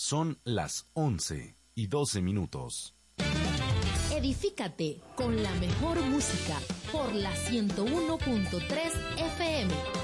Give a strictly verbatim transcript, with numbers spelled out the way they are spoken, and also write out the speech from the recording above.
Son las once y doce minutos. Edifícate con la mejor música por la ciento uno punto tres F M.